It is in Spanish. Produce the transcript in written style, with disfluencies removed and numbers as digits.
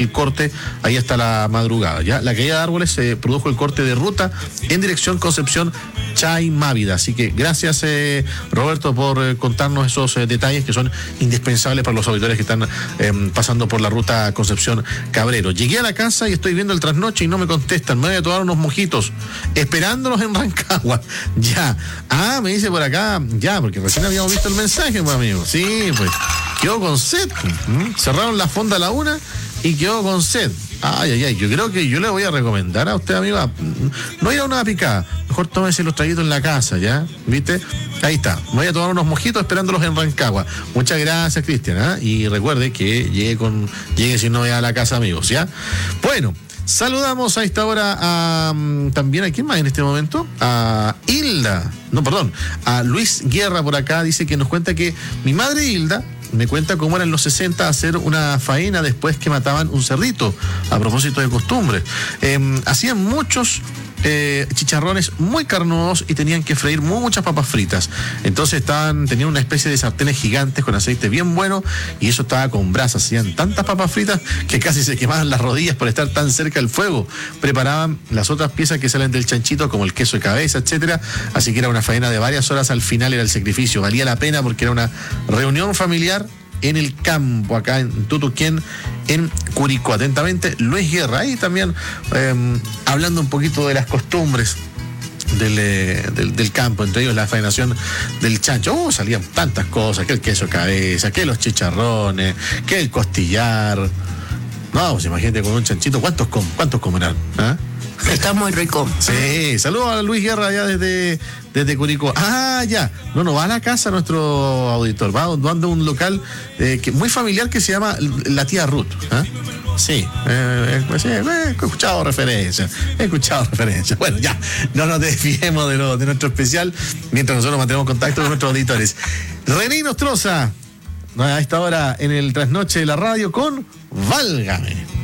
el corte ahí hasta la madrugada. Ya la caída de árboles se produjo el corte de ruta en dirección Concepción Chaimávida. Así que gracias, Roberto, por contarnos esos detalles que son indispensables para los auditores que están pasando por la ruta Concepción Cabrero. Llegué a la casa y estoy viendo el trasnoche y no me contestan. Me voy a tomar unos mojitos esperándolos en Rancagua. Ya. Me dice por acá, ya, porque recién habíamos visto el mensaje, pues, amigo. Sí, pues quedó con sed. Cerraron la fonda a la 1 y quedó con sed. Ay, yo creo que yo le voy a recomendar a usted, amigo, no ir a una picada, mejor tómese los traguitos en la casa, ¿ya? ¿Viste? Ahí está, me voy a tomar unos mojitos esperándolos en Rancagua. Muchas gracias, Cristian, y recuerde que llegue si no vaya a la casa, amigos, ¿ya? Bueno, saludamos a esta hora también, ¿a quién más en este momento? A Luis Guerra por acá, dice que nos cuenta que mi madre Hilda me cuenta cómo era en los 60 hacer una faena después que mataban un cerrito, a propósito de costumbres. Hacían muchos chicharrones muy carnudos y tenían que freír muchas papas fritas. Entonces tenían una especie de sartenes gigantes con aceite bien bueno y eso estaba con brasas. Hacían tantas papas fritas que casi se quemaban las rodillas por estar tan cerca del fuego. Preparaban las otras piezas que salen del chanchito, como el queso de cabeza, etcétera. Así que era una faena de varias horas. Al final era el sacrificio. Valía la pena porque era una reunión familiar en el campo, acá en Tutuquén, en Curicó. Atentamente, Luis Guerra. Y también hablando un poquito de las costumbres del campo, entre ellos la faenación del chancho. Salían tantas cosas, que el queso de cabeza, que los chicharrones, que el costillar. No, pues imagínate con un chanchito, ¿cuántos comerán? Está muy rico. Sí, saludos a Luis Guerra allá desde Curicó. Ya, no va a la casa nuestro auditor, va a un local muy familiar que se llama La Tía Ruth. Sí, he escuchado referencias. Bueno, ya, no nos desviemos de nuestro especial mientras nosotros mantenemos contacto con nuestros auditores. René Nostroza, a esta hora en el trasnoche de la radio con Válgame.